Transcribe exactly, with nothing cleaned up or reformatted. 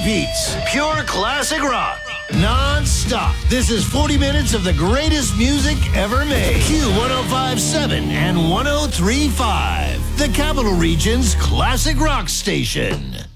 beats, pure classic rock, non-stop. This is forty minutes of the greatest music ever made. Q one oh five point seven and one oh three point five, the Capital Region's classic rock station.